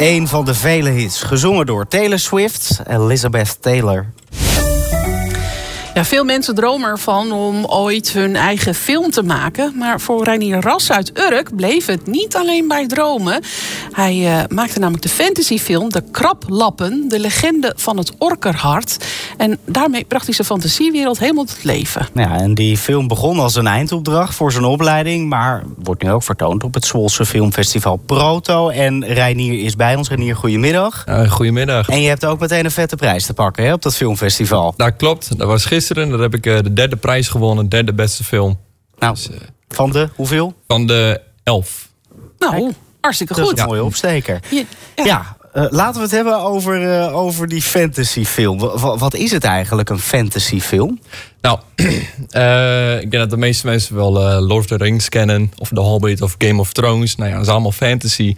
Een van de vele hits, gezongen door Taylor Swift, Elizabeth Taylor. Ja, veel mensen dromen ervan om ooit hun eigen film te maken. Maar voor Reinier Ras uit Urk bleef het niet alleen bij dromen. Hij maakte namelijk de fantasyfilm De Kraplappen, de legende van het orkerhart. En daarmee bracht hij zijn fantasiewereld helemaal tot leven. Ja, en die film begon als een eindopdracht voor zijn opleiding, maar wordt nu ook vertoond op het Zwolse filmfestival Proto. En Reinier is bij ons. Reinier, goedemiddag. Goedemiddag. En je hebt ook meteen een vette prijs te pakken, hè, op dat filmfestival. Dat klopt. Dat was gisteren. Daar heb ik de derde prijs gewonnen. Derde beste film. Nou, dus, van de hoeveel? Van de 11. Nou, Kijk, hartstikke dat goed. is een mooie opsteker. Ja. Laten we het hebben over die fantasyfilm. Wat is het eigenlijk, een fantasyfilm? Nou, ik denk dat de meeste mensen wel Lord of the Rings kennen. Of The Hobbit of Game of Thrones. Nou ja, dat is allemaal fantasy.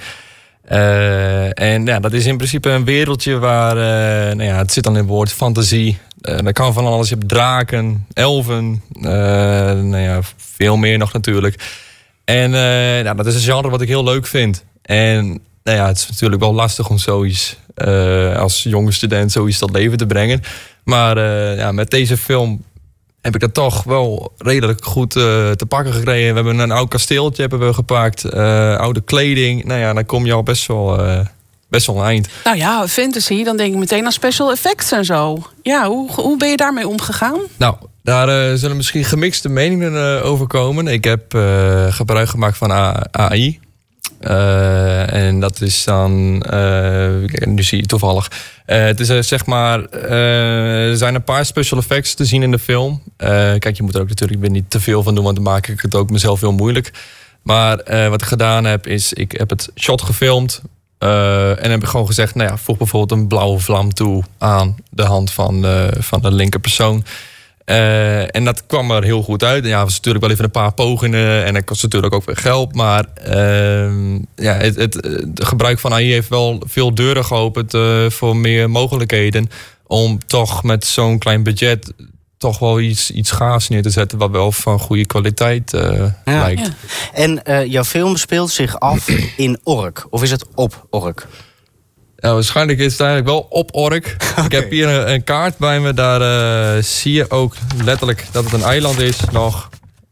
En ja, dat is in principe een wereldje waar... het zit dan in het woord fantasie. Dat kan van alles. Je hebt draken, elfen. Veel meer nog natuurlijk. En dat is een genre wat ik heel leuk vind. En het is natuurlijk wel lastig om zoiets... als jonge student zoiets tot leven te brengen. Maar met deze film... heb ik dat toch wel redelijk goed te pakken gekregen. We hebben een oud kasteeltje hebben we gepakt. Oude kleding. Dan kom je al best wel een eind. Nou ja, fantasy, dan denk ik meteen aan special effects en zo. Ja, hoe ben je daarmee omgegaan? Nou, daar zullen misschien gemixte meningen over komen. Ik heb gebruik gemaakt van AI. En dat is dan... nu zie je toevallig... het is er zijn een paar special effects te zien in de film. Kijk, je moet er ook natuurlijk weer niet te veel van doen... want dan maak ik het ook mezelf heel moeilijk. Maar wat ik gedaan heb, is... ik heb het shot gefilmd... en heb ik gewoon gezegd... voeg bijvoorbeeld een blauwe vlam toe... aan de hand van de linkerpersoon... en dat kwam er heel goed uit. Ja, het was natuurlijk wel even een paar pogingen. En dat kost natuurlijk ook weer geld. Maar het gebruik van AI heeft wel veel deuren geopend... voor meer mogelijkheden. Om toch met zo'n klein budget... toch wel iets gaafs neer te zetten... wat wel van goede kwaliteit lijkt. Ja. En jouw film speelt zich af in Ork. Of is het op Ork? Ja, waarschijnlijk is het eigenlijk wel op Ork. Okay. Ik heb hier een kaart bij me. Daar zie je ook letterlijk dat het een eiland is nog.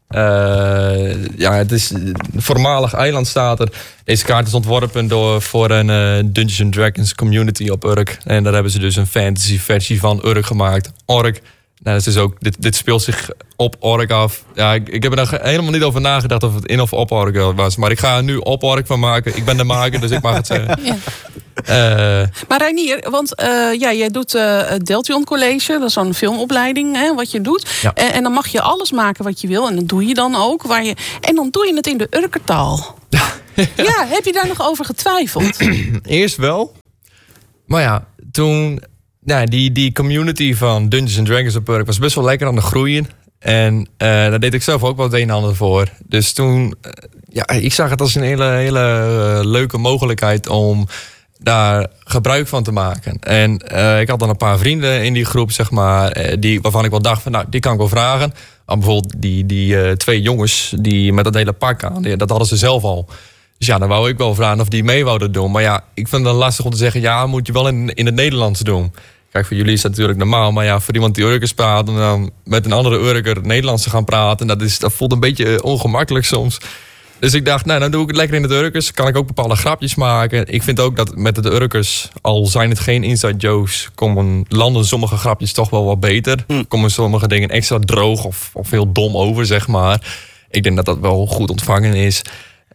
Het is een voormalig eiland staat er. Deze kaart is ontworpen voor een Dungeons & Dragons community op Urk. En daar hebben ze dus een fantasy versie van Urk gemaakt. Ork. Nou, dat is ook, dit speelt zich op Ork af. Ja, ik heb er helemaal niet over nagedacht of het in of op Ork was. Maar ik ga er nu op Ork van maken. Ik ben de maker, dus ik mag het zeggen. Ja. Maar Reinier, want jij doet het Deltion College. Dat is zo'n filmopleiding, hè, wat je doet. Ja. En dan mag je alles maken wat je wil. En dat doe je dan ook. En dan doe je het in de Urkertaal. Ja, heb je daar nog over getwijfeld? Eerst wel. Maar ja, toen... die community van Dungeons & Dragons op Urk was best wel lekker aan het groeien. En daar deed ik zelf ook wel het een en ander voor. Dus toen... ik zag het als een hele leuke mogelijkheid om daar gebruik van te maken. En ik had dan een paar vrienden in die groep, zeg maar... waarvan ik wel dacht van, die kan ik wel vragen. Maar bijvoorbeeld die 2 jongens die met dat hele pak aan... dat hadden ze zelf al. Dus dan wou ik wel vragen of die mee wouden doen. Maar ik vind het lastig om te zeggen... moet je wel in het Nederlands doen. Kijk, voor jullie is dat natuurlijk normaal. Maar voor iemand die Urkers praat... en dan met een andere Urker Nederlands te gaan praten... dat voelt een beetje ongemakkelijk soms. Dus ik dacht, dan doe ik het lekker in het Urkers. Kan ik ook bepaalde grapjes maken. Ik vind ook dat met de Urkers... al zijn het geen inside jokes... landen sommige grapjes toch wel wat beter. Komen sommige dingen extra droog of heel dom over, zeg maar. Ik denk dat dat wel goed ontvangen is...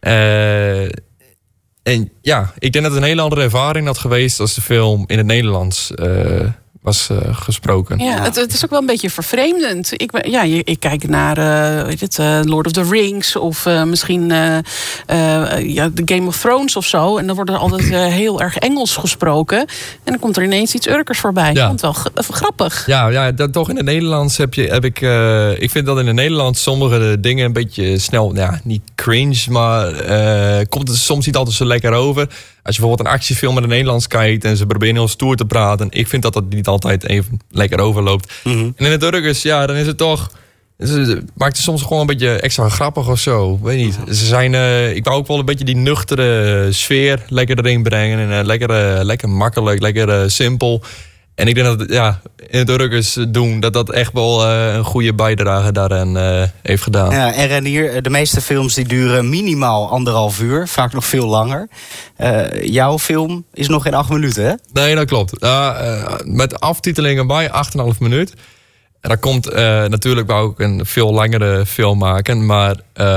En ik denk dat het een hele andere ervaring had geweest... als de film in het Nederlands was gesproken. Ja, het is ook wel een beetje vervreemdend. Ik kijk naar Lord of the Rings... of misschien The Game of Thrones of zo. En dan wordt er altijd heel erg Engels gesproken. En dan komt er ineens iets Urkers voorbij. Ja. Dat is wel grappig. Ja, dat toch in het Nederlands heb ik... ik vind dat in het Nederlands sommige dingen een beetje snel... niet cringe, maar komt het soms niet altijd zo lekker over... Als je bijvoorbeeld een actiefilm in het Nederlands kijkt... en ze proberen heel stoer te praten... ik vind dat niet altijd even lekker overloopt. Mm-hmm. En in het Urkers, dan is het toch... Ze maakt het soms gewoon een beetje extra grappig of zo. Weet niet. Ze zijn, ik wou ook wel een beetje die nuchtere sfeer lekker erin brengen. En lekker makkelijk, lekker simpel. En ik denk dat in het Urkers doen dat echt wel een goede bijdrage daaraan heeft gedaan. Ja, en Reinier, de meeste films die duren minimaal 1,5 uur. Vaak nog veel langer. Jouw film is nog geen 8 minuten, hè? Nee, dat klopt. Met aftitelingen bij 8,5 minuut. En dat komt natuurlijk wou ik een veel langere film maken. Maar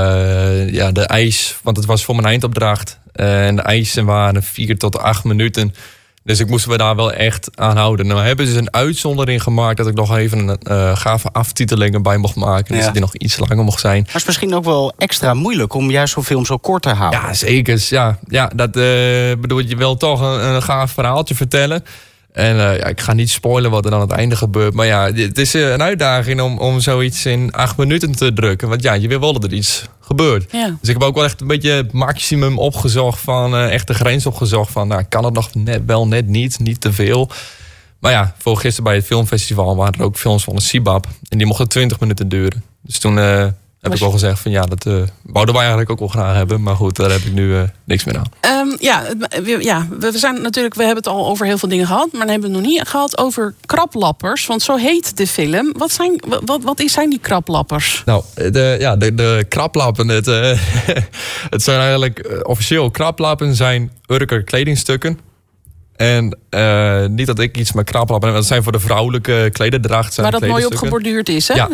de eis, want het was voor mijn eindopdracht. En de eisen waren 4 tot 8 minuten. Dus ik moest me daar wel echt aan houden. Nou hebben ze een uitzondering gemaakt dat ik nog even gave aftitelingen bij mocht maken. Dus die nog iets langer mocht zijn. Maar het is misschien ook wel extra moeilijk om juist zo'n film zo kort te houden. Ja, zeker. Ja, dat bedoel je wil toch een gaaf verhaaltje vertellen. En ik ga niet spoilen wat er aan het einde gebeurt. Maar ja, het is een uitdaging om zoiets in 8 minuten te drukken. Want ja, je wil wel dat er iets gebeurt. Ja. Dus ik heb ook wel echt een beetje het maximum opgezocht van... echt de grens opgezocht van, kan het nog net niet te veel. Maar ja, voor gisteren bij het filmfestival waren er ook films van de Sibab. En die mochten 20 minuten duren. Dus toen heb ik al gezegd van dat wouden wij eigenlijk ook wel graag hebben. Maar goed, daar heb ik nu niks meer aan. We zijn natuurlijk, we hebben het al over heel veel dingen gehad. Maar dan hebben we het nog niet gehad over kraplappers. Want zo heet de film. Wat zijn die kraplappers? Nou, de kraplappen. Het zijn eigenlijk officieel kraplappen zijn Urker kledingstukken. En niet dat ik iets met kraplappen heb. Dat zijn voor de vrouwelijke klederdracht. Waar dat mooi op geborduurd is, hè?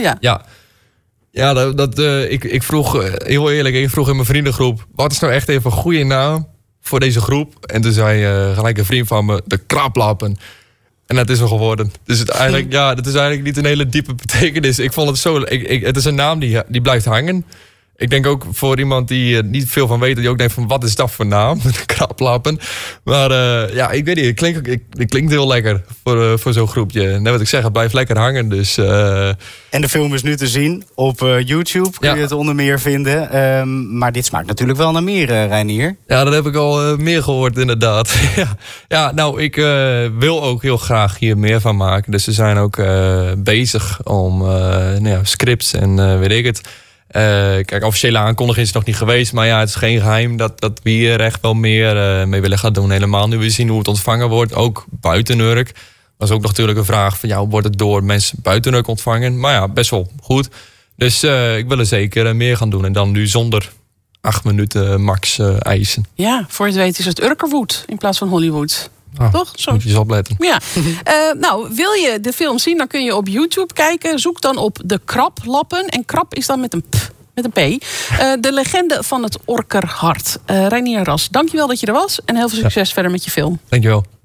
Ja, ik vroeg, heel eerlijk, ik vroeg in mijn vriendengroep... wat is nou echt even een goede naam voor deze groep? En toen zei gelijk een vriend van me, de kraplappen. En dat is er geworden. Dus dat is eigenlijk niet een hele diepe betekenis. Ik vond het zo... het is een naam die blijft hangen. Ik denk ook voor iemand die niet veel van weet... dat je ook denkt van, wat is dat voor naam? Kraplappen. Maar ik weet niet, het klinkt heel lekker voor zo'n groepje. En wat ik zeg, het blijft lekker hangen. Dus, En de film is nu te zien op YouTube. Kun je het onder meer vinden. Maar dit smaakt natuurlijk wel naar meer, Reinier. Ja, dat heb ik al meer gehoord inderdaad. Nou, ik wil ook heel graag hier meer van maken. Dus we zijn ook bezig om scripts en weet ik het... Kijk, officiële aankondiging is nog niet geweest. Maar ja, het is geen geheim dat we hier echt wel meer mee willen gaan doen. Helemaal nu we zien hoe het ontvangen wordt. Ook buiten Urk. Dat is ook natuurlijk een vraag van... wordt het door mensen buiten Urk ontvangen? Maar ja, best wel goed. Dus ik wil er zeker meer gaan doen. En dan nu zonder 8 minuten max eisen. Ja, voor je het weet is het Urkerwood in plaats van Hollywood. Toch? Zo. Moet je eens opletten. Ja. Wil je de film zien, dan kun je op YouTube kijken. Zoek dan op de kraplappen. En krap is dan met een P. De legende van het Orkerhart. Reinier Ras, dankjewel dat je er was. En heel veel succes verder met je film. Dankjewel.